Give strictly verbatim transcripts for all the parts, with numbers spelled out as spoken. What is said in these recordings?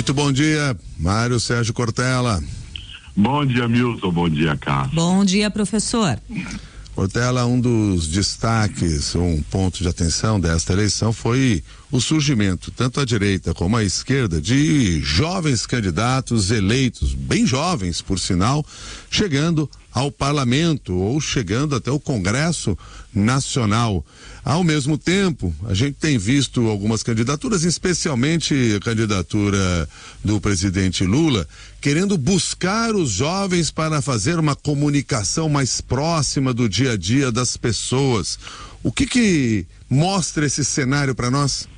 Muito bom dia, Mário Sérgio Cortella. Bom dia, Milton. Bom dia, Carlos. Bom dia, professor. Cortella, um dos destaques, um ponto de atenção desta eleição foi o surgimento, tanto à direita como à esquerda, de jovens candidatos eleitos, bem jovens, por sinal, chegando ao parlamento ou chegando até o Congresso Nacional. Ao mesmo tempo, a gente tem visto algumas candidaturas, especialmente a candidatura do presidente Lula, querendo buscar os jovens para fazer uma comunicação mais próxima do dia a dia das pessoas. O que que mostra esse cenário para nós?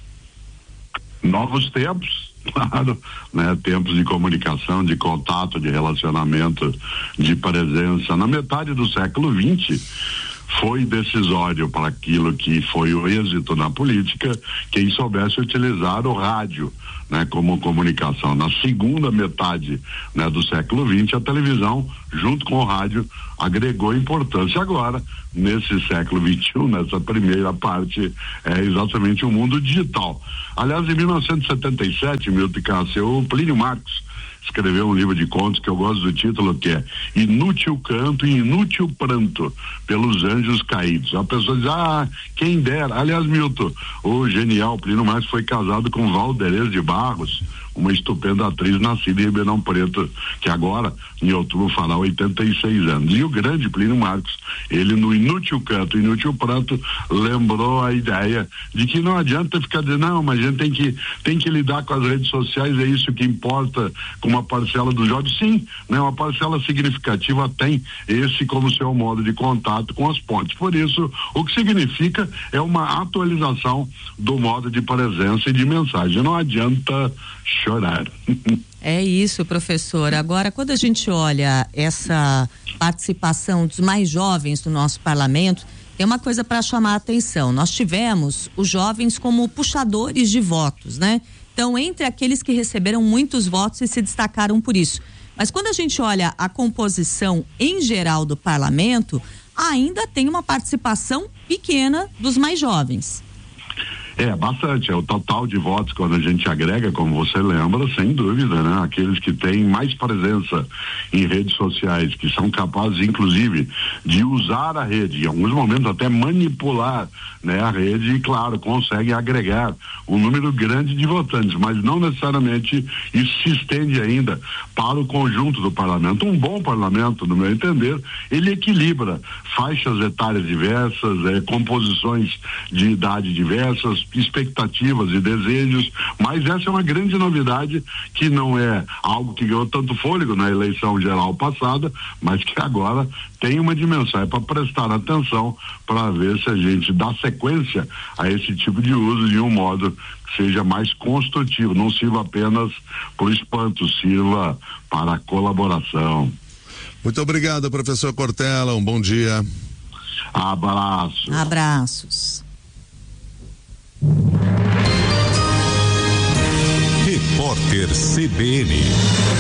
Novos tempos, claro, né? Tempos de comunicação, de contato, de relacionamento, de presença. Na metade do século vinte, foi decisório para aquilo que foi o êxito na política, quem soubesse utilizar o rádio, né, como comunicação. Na segunda metade, né, do século vinte, a televisão, junto com o rádio, agregou importância. Agora, nesse século vinte e um, nessa primeira parte, é exatamente o mundo digital. Aliás, em mil novecentos e setenta e sete, Milton Cássio, o Plínio Marcos escreveu um livro de contos que eu gosto do título, que é Inútil Canto e Inútil Pranto pelos Anjos Caídos. A pessoa diz, ah, quem dera. Aliás, Milton, o genial Plínio Marcos foi casado com Valderez de Barros, uma estupenda atriz nascida em Ribeirão Preto, que agora, em outubro, fará oitenta e seis anos. E o grande Plínio Marcos, ele no Inútil Canto, Inútil Pranto, lembrou a ideia de que não adianta ficar dizendo, não, mas a gente tem que, tem que lidar com as redes sociais, é isso que importa com uma parcela dos jovens. Sim, né, uma parcela significativa tem esse como seu modo de contato com as pontes. Por isso, o que significa é uma atualização do modo de presença e de mensagem. Não adianta chorar. É isso, professor. Agora, quando a gente olha essa participação dos mais jovens do nosso parlamento, tem uma coisa para chamar a atenção. Nós tivemos os jovens como puxadores de votos, né? Então, entre aqueles que receberam muitos votos e se destacaram por isso. Mas quando a gente olha a composição em geral do parlamento, ainda tem uma participação pequena dos mais jovens. É, bastante, é o total de votos quando a gente agrega, como você lembra, sem dúvida, né? Aqueles que têm mais presença em redes sociais, que são capazes, inclusive, de usar a rede, em alguns momentos até manipular, né, a rede, e claro, conseguem agregar um número grande de votantes, mas não necessariamente isso se estende ainda para o conjunto do parlamento. Um bom parlamento, no meu entender, ele equilibra faixas etárias diversas, eh, composições de idade diversas, expectativas e desejos, mas essa é uma grande novidade que não é algo que ganhou tanto fôlego na eleição geral passada, mas que agora tem uma dimensão, é para prestar atenção para ver se a gente dá sequência a esse tipo de uso de um modo que seja mais construtivo, não sirva apenas para o espanto, sirva para a colaboração. Muito obrigado, professor Cortella, um bom dia. Abraço. Abraços. Repórter C B N.